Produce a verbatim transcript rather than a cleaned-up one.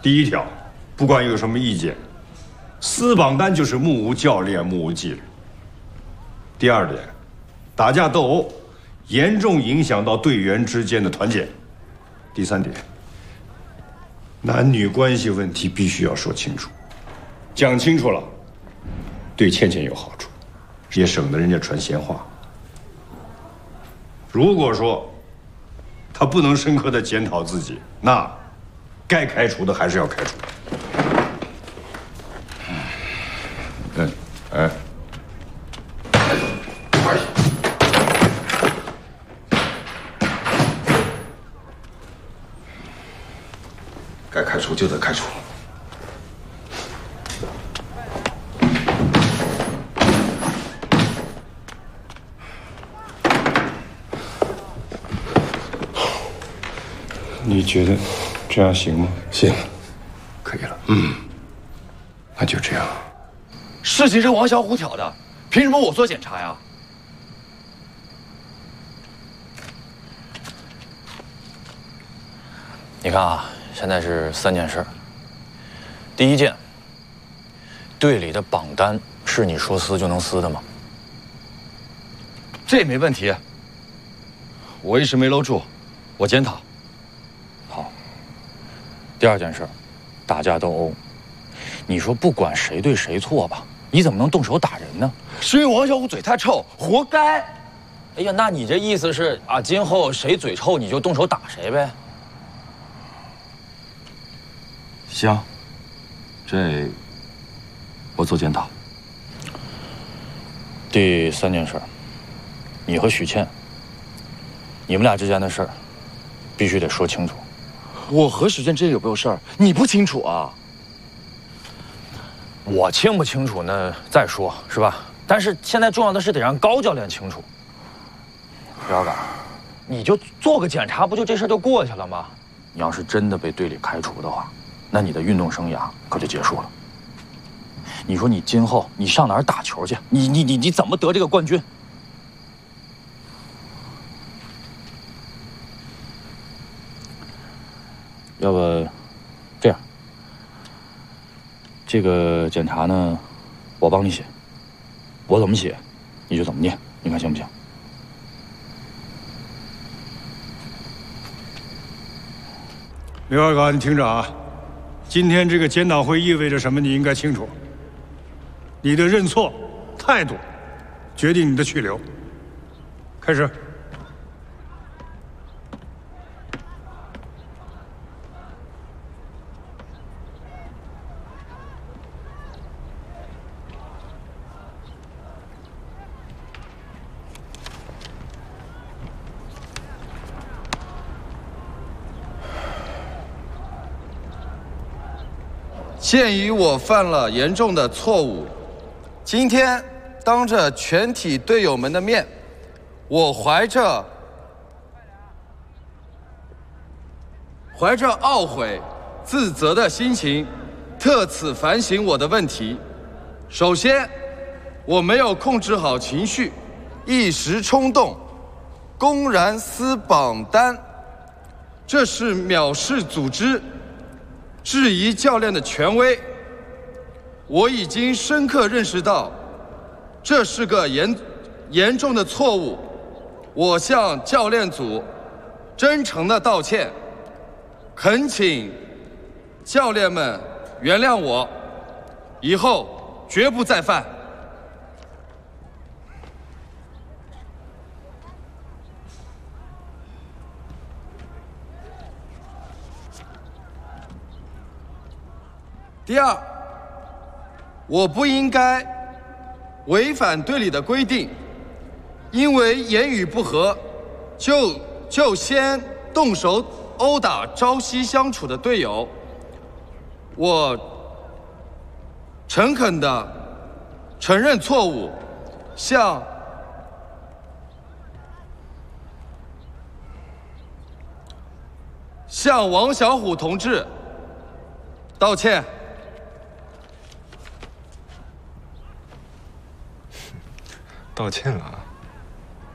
第一条，不管有什么意见，撕榜单就是目无教练、目无纪律。第二点，打架斗殴严重影响到队员之间的团结。第三点，男女关系问题必须要说清楚，讲清楚了，对倩倩有好处，也省得人家传闲话。如果说他不能深刻的检讨自己，那该开除的还是要开除。嗯，哎。 该开除就得开除。 你觉得这样行吗？ 行，可以了。嗯， 那就这样。 事情是王小虎挑的，凭什么我做检查呀？ 你看啊，现在是三件事。第一件，队里的榜单是你说撕就能撕的吗？ 这没问题。我一时没搂住，我检讨。 好。第二件事，打架斗殴，你说不管谁对谁错吧，你怎么能动手打人呢？ 是因为王小虎嘴太臭，活该。 哎呀，那你这意思是啊，今后谁嘴臭你就动手打谁呗？ 行，这我做检讨。 第三件事，你和许倩，你们俩之间的事儿，必须得说清楚。 我和许倩之间有没有事儿，你不清楚啊？ 我清不清楚那再说，是吧？但是现在重要的是得让高教练清楚。姚嘎，你就做个检查，不就这事就过去了吗？你要是真的被队里开除的话，那你的运动生涯可就结束了。你说你今后你上哪儿打球去？你你你你怎么得这个冠军？要不这样，这个检查呢，我帮你写，我怎么写，你就怎么念，你看行不行？ 刘二嘎，你听着啊，今天这个检讨会意味着什么？你应该清楚。你的认错态度，决定你的去留。开始。 鉴于我犯了严重的错误，今天当着全体队友们的面，我怀着怀着懊悔、自责的心情，特此反省我的问题。首先，我没有控制好情绪，一时冲动，公然撕榜单，这是藐视组织，质疑教练的权威。我已经深刻认识到，这是个严严重的错误。我向教练组真诚的道歉，恳请教练们原谅我，以后绝不再犯。第二，我不应该违反队里的规定，因为言语不合，就就先动手殴打朝夕相处的队友。我诚恳地承认错误，向向王小虎同志道歉。 道歉了啊！